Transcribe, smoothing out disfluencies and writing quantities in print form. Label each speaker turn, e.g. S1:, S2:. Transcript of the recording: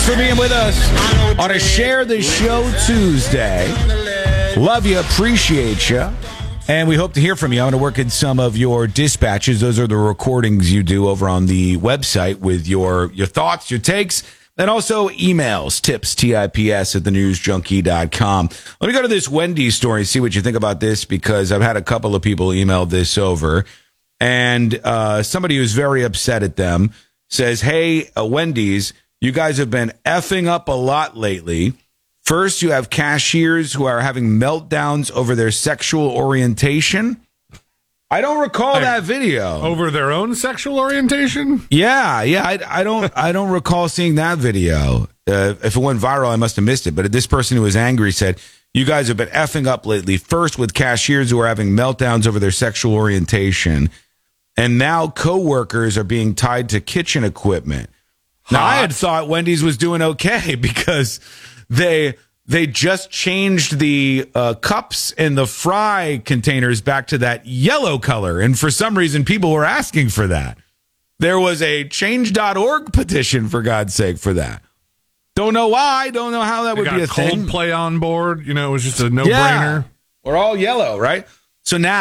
S1: Thanks for being with us on a Share the Show Tuesday. Love you, appreciate you, and we hope to hear from you. I'm going to work in some of your dispatches. Those are the recordings you do over on the website with your thoughts, your takes, and also emails, tips, TIPS at thenewsjunkie.com. Let me go to this Wendy's story and see what you think about this, because I've had a couple of people email this over, and somebody who's very upset at them says, hey, Wendy's, you guys have been effing up a lot lately. First, you have cashiers who are having meltdowns over their sexual orientation. I don't recall that video.
S2: Over their own sexual orientation?
S1: Yeah. I don't recall seeing that video. If it went viral, I must have missed it. But this person who was angry said, you guys have been effing up lately. First with cashiers who are having meltdowns over their sexual orientation. And now coworkers are being tied to kitchen equipment. Now, I had thought Wendy's was doing okay because they just changed the cups and the fry containers back to that yellow color. And for some reason, people were asking for that. There was a change.org petition, for God's sake, for that. Don't know why. Don't know how that would be a thing.
S2: Coldplay on board. You know, it was just a no-brainer.
S1: Yeah. We're all yellow, right? So now